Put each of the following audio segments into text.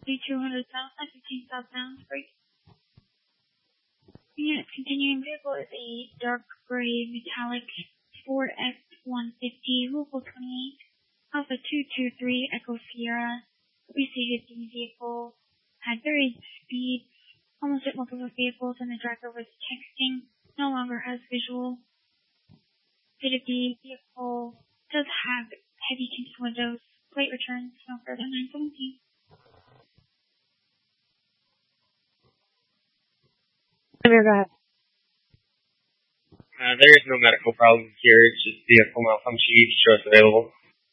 200 south, 15 southbound, break. Unit continuing vehicle is a dark gray metallic Ford F-150, Louisville 28, Alpha 223 Echo Sierra. We see the vehicle had varied speeds, almost hit multiple vehicles, and the driver was texting, no longer has visual. The vehicle does have heavy tinted windows, plate returns no further than 917. Amir, go ahead. There is no medical problem here. It's just vehicle malfunction. You can show us available.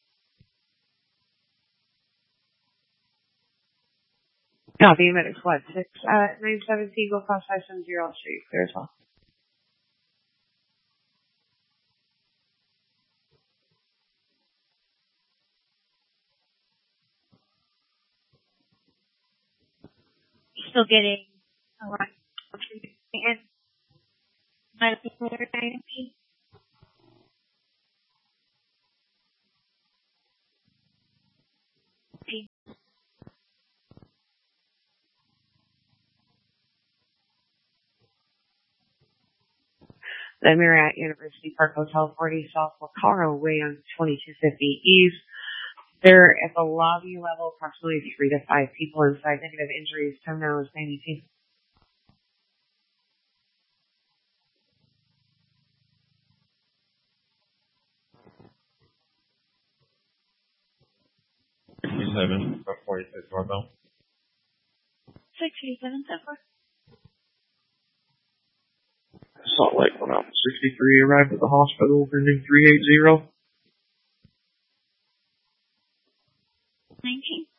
Copy, medic squad 697 Eagle Cross 570, I'll show you clear as well. Still getting a lot of and medical IMP. The Marriott University Park Hotel 40 South Wacaro Way on 2250 East. They're at the lobby level, approximately 3 to 5 people inside. Negative injuries. Time now is 92. About 46 northbound. 687 Zephyr. Salt Lake 63 arrived at the hospital, ending 380. 19.